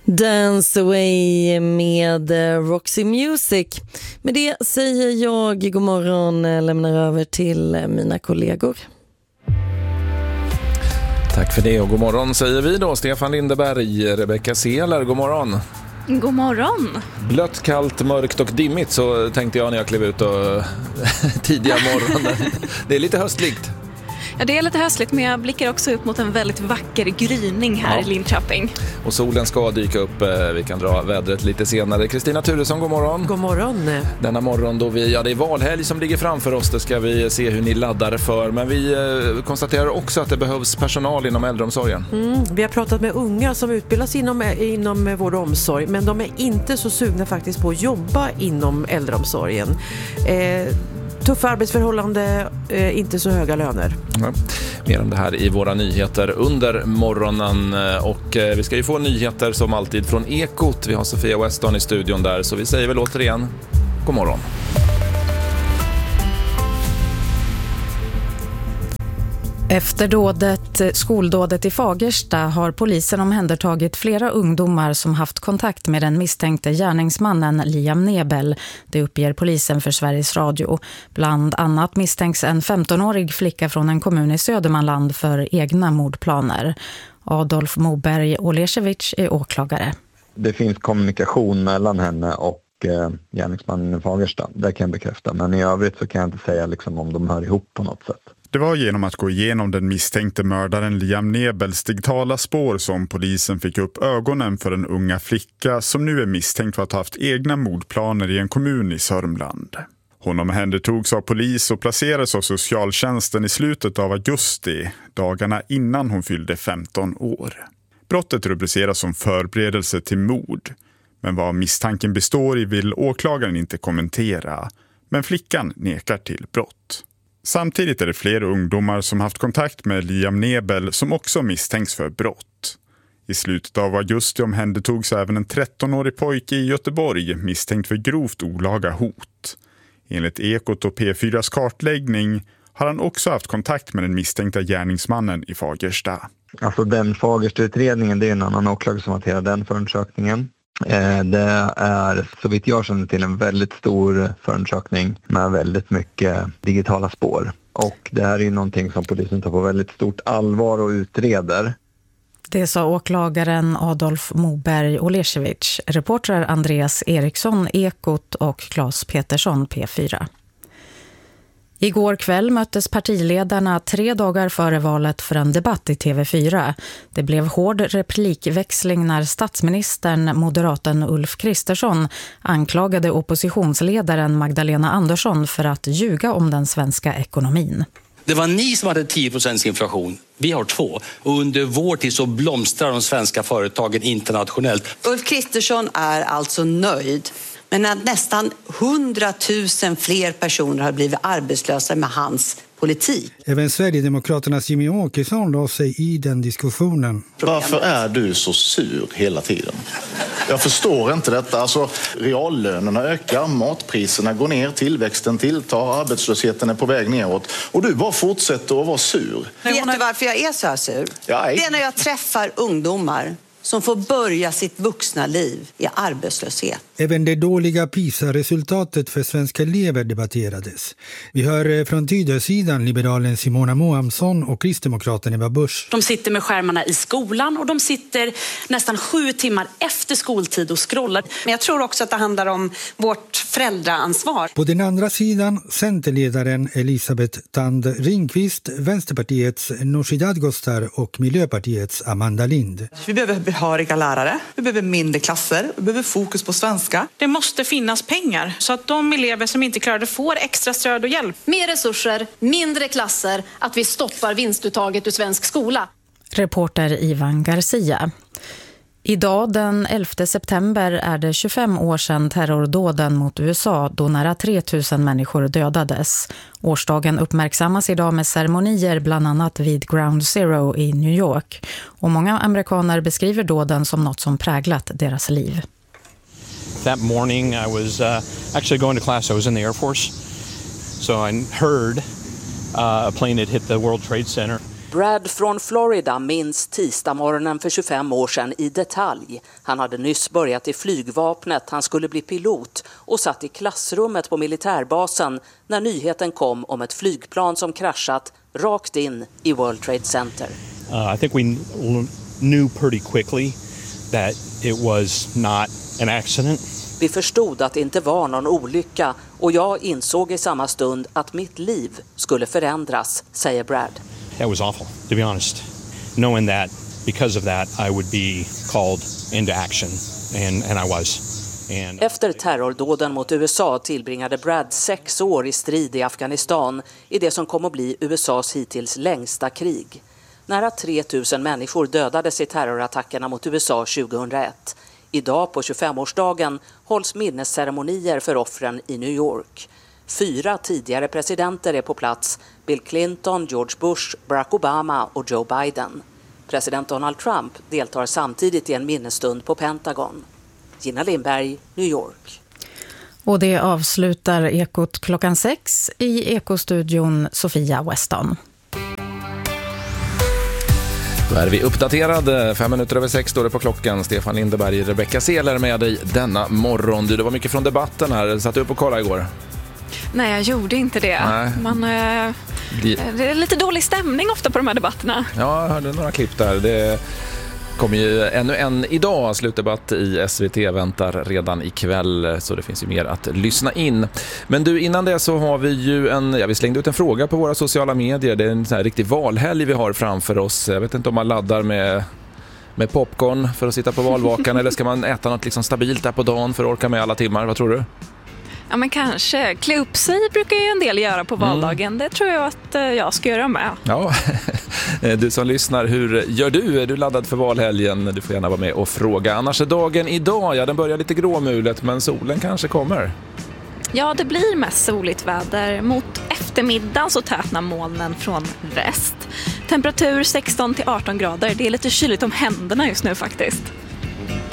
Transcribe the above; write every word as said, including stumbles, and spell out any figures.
Dance Away med Roxy Music. Med det säger jag god morgon, lämnar över till mina kollegor. Tack för det och god morgon säger vi då. Stefan Lindeberg, Rebecca Seeler, god morgon. God morgon. Blött, kallt, mörkt och dimmigt, så tänkte jag när jag klev ut och tidiga morgonen. Det är lite höstligt. Ja, det är lite höstligt, men jag blickar också upp mot en väldigt vacker gryning här ja. i Linköping. Och solen ska dyka upp. Vi kan dra vädret lite senare. Kristina Turesson, god morgon. God morgon. Denna morgon då vi, ja det är valhelg som ligger framför oss. Det ska vi se hur ni laddar för. Men vi eh, konstaterar också att det behövs personal inom äldreomsorgen. Mm, vi har pratat med unga som utbildas inom, inom vård och omsorg. Men de är inte så sugna faktiskt på att jobba inom äldreomsorgen. Eh, Tuffa arbetsförhållanden, eh, inte så höga löner. Ja. Mer om det här i våra nyheter under morgonen. Och eh, vi ska ju få nyheter som alltid från Ekot. Vi har Sofia Weston i studion där, så vi säger väl återigen god morgon. Efter dådet, skoldådet i Fagersta har polisen omhändertagit flera ungdomar som haft kontakt med den misstänkte gärningsmannen Liam Nebel. Det uppger polisen för Sveriges Radio. Bland annat misstänks en femtonårig flicka från en kommun i Södermanland för egna mordplaner. Adolf Moberg Olesiewicz är åklagare. Det finns kommunikation mellan henne och eh, gärningsmannen i Fagersta. Det kan jag bekräfta. Men i övrigt så kan jag inte säga liksom, om de hör ihop på något sätt. Det var genom att gå igenom den misstänkte mördaren Liam Nebels digitala spår som polisen fick upp ögonen för en unga flicka som nu är misstänkt för att ha haft egna mordplaner i en kommun i Sörmland. Hon omhändertogs av polis och placerades av socialtjänsten i slutet av augusti, dagarna innan hon fyllde femton år. Brottet rubriceras som förberedelse till mord, men vad misstanken består i vill åklagaren inte kommentera, men flickan nekar till brott. Samtidigt är det fler ungdomar som haft kontakt med Liam Nebel som också misstänks för brott. I slutet av augusti omhändertogs även en trettonårig pojke i Göteborg misstänkt för grovt olaga hot. Enligt Ekot och P fyras kartläggning har han också haft kontakt med den misstänkta gärningsmannen i Fagersta. Alltså den Fagersta-utredningen, det är en annan åklagare som hanterar den förundersökningen. Det är så vitt jag känner till en väldigt stor förundersökning med väldigt mycket digitala spår. Och det här är ju någonting som polisen tar på väldigt stort allvar och utreder. Det sa åklagaren Adolf Moberg Olesiewicz, reportrar Andreas Eriksson, Ekot och Claes Petersson, P fyra. Igår kväll möttes partiledarna tre dagar före valet för en debatt i T V fyra. Det blev hård replikväxling när statsministern, moderaten Ulf Kristersson, anklagade oppositionsledaren Magdalena Andersson för att ljuga om den svenska ekonomin. Det var ni som hade tio procent inflation. Vi har två. Och under vår tid så blomstrar de svenska företagen internationellt. Ulf Kristersson är alltså nöjd. Men att nästan hundratusen fler personer har blivit arbetslösa med hans politik. Även Sverigedemokraternas Jimmy Åkesson la sig i den diskussionen. Varför är du så sur hela tiden? Jag förstår inte detta. Alltså, reallönerna ökar, matpriserna går ner, tillväxten tilltar, arbetslösheten är på väg neråt. Och du bara fortsätter att vara sur. Vet du varför jag är så här sur? Ja, det är när jag träffar ungdomar som får börja sitt vuxna liv i arbetslöshet. Även det dåliga PISA-resultatet för svenska elever debatterades. Vi hör från Tidösidan liberalen Simona Mohamsson och kristdemokraten Eva Busch. De sitter med skärmarna i skolan och de sitter nästan sju timmar efter skoltid och scrollar. Men jag tror också att det handlar om vårt föräldraansvar. På den andra sidan centerledaren Elisabeth Tand Ringqvist, Vänsterpartiets Nooshi Dadgostar och Miljöpartiets Amanda Lind. Vi behöver behöriga lärare, vi behöver mindre klasser, vi behöver fokus på svenska. Det måste finnas pengar så att de elever som inte klarar det får extra stöd och hjälp. Mer resurser, mindre klasser, att vi stoppar vinstuttaget ur svensk skola. Reporter Ivan Garcia. Idag den elfte september är det tjugofem år sedan terrordåden mot U S A då nära tre tusen människor dödades. Årsdagen uppmärksammas idag med ceremonier bland annat vid Ground Zero i New York. Och många amerikaner beskriver dåden som något som präglat deras liv. That morning I was uh, actually going to class. I was in the Air Force. So I heard uh, a plane had hit the World Trade Center. Brad från Florida minns tisdagsmorgonen för tjugofem år sedan i detalj. Han hade nyss börjat i flygvapnet, han skulle bli pilot och satt i klassrummet på militärbasen när nyheten kom om ett flygplan som kraschat rakt in i World Trade Center. Uh, I think we knew pretty quickly that it was not an accident. Vi förstod att det inte var någon olycka och jag insåg i samma stund att mitt liv skulle förändras, säger Brad. That was awful, to be honest. Knowing that because of that I would be called into action, and, and I was. And... Efter terrordåden mot U S A tillbringade Brad sex år i strid i Afghanistan i det som kom att bli U S A:s hittills längsta krig. Nära tre tusen människor dödades i terrorattackerna mot U S A tjugohundraett. Idag på tjugofemårsdagen hålls minnesceremonier för offren i New York. Fyra tidigare presidenter är på plats: Bill Clinton, George Bush, Barack Obama och Joe Biden. President Donald Trump deltar samtidigt i en minnesstund på Pentagon. Gina Lindberg, New York. Och det avslutar Ekot klockan sex i Ekostudion Sofia Weston. Då är vi uppdaterade. Fem minuter över sex står det på klockan. Stefan Lindeberg, Rebecca Seler med dig denna morgon. Du, det var mycket från debatten här. Satt du upp och kollade igår? Nej, jag gjorde inte det. Nej. Man, eh, det är lite dålig stämning ofta på de här debatterna. Ja, jag hörde några klipp där. Det kommer ju ännu en idag. Slutdebatt i S V T väntar redan ikväll, så det finns ju mer att lyssna in. Men du, innan det så har vi ju en, ja, vi slängde ut en fråga på våra sociala medier. Det är en sån här riktig valhelg vi har framför oss. Jag vet inte om man laddar med, med popcorn för att sitta på valvakan eller ska man äta något liksom stabilt där på dagen för att orka med alla timmar? Vad tror du? Ja, men kanske. Klä upp sig brukar ju en del göra på valdagen. Mm. Det tror jag att jag ska göra med. Ja, du som lyssnar, hur gör du? Är du laddad för valhelgen? Du får gärna vara med och fråga. Annars är dagen idag, ja, den börjar lite gråmulet, men solen kanske kommer. Ja, det blir mest soligt väder. Mot eftermiddagen så tätnar molnen från väst. Temperatur sexton till arton grader. Det är lite kyligt om händerna just nu faktiskt.